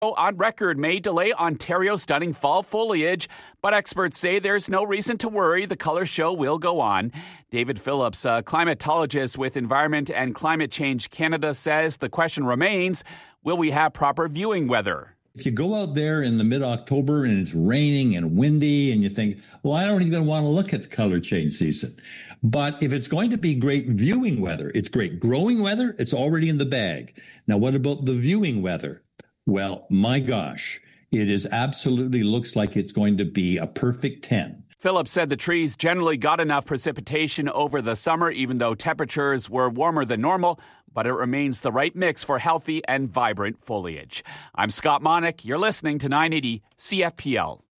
on record may delay Ontario's stunning fall foliage, but experts say there's no reason to worry. The color show will go on. David Phillips, a climatologist with Environment and Climate Change Canada, says the question remains, will we have proper viewing weather? If you go out there in the mid-October and it's raining and windy and you think, well, I don't even want to look at the color change season. But if it's going to be great viewing weather, it's great growing weather, it's already in the bag. Now, what about the viewing weather? Well, my gosh, it is absolutely looks like it's going to be a perfect 10. Phillips said the trees generally got enough precipitation over the summer, even though temperatures were warmer than normal, but it remains the right mix for healthy and vibrant foliage. I'm Scott Monick. You're listening to 980 CFPL.